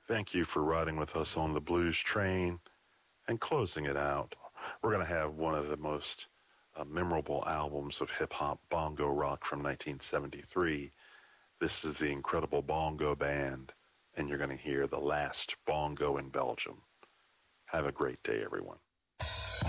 Thank you for riding with us on the blues train. And closing it out, we're going to have one of the most memorable albums of hip-hop bongo rock from 1973. This is the Incredible Bongo Band, and you're going to hear The Last Bongo in Belgium. Have a great day, everyone.